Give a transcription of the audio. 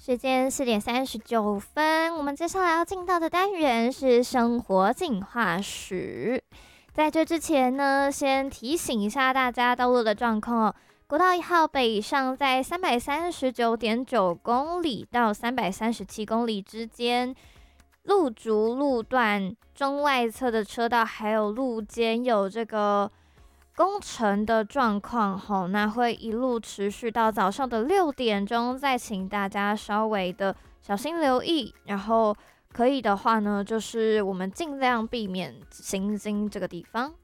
时间4:39，我们接下来要进到的单元是生活进化史。在这之前呢，先提醒一下大家道路的状况哦。国道1号北上在339.9公里到337公里之间，路竹路段中外侧的车道还有路肩有这个工程的状况吼，那会一路持续到早上的6点钟，再请大家稍微的小心留意，然后可以的话呢，就是我们尽量避免行经这个地方。